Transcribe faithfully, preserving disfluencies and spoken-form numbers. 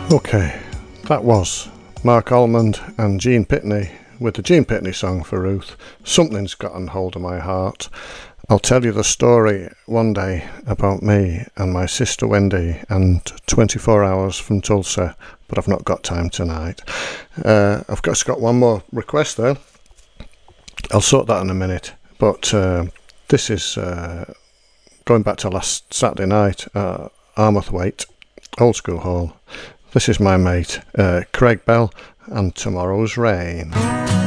Okay, that was Mark Almond and Gene Pitney with the Gene Pitney song for Ruth. Something's gotten hold of my heart. I'll tell you the story one day about me and my sister Wendy and twenty-four hours from Tulsa, but I've not got time tonight. Uh, I've just got one more request though. I'll sort that in a minute, but uh, this is uh, going back to last Saturday night at Armathwaite, Old School Hall. This is my mate, uh, Craig Bell, and Tomorrow's Rain.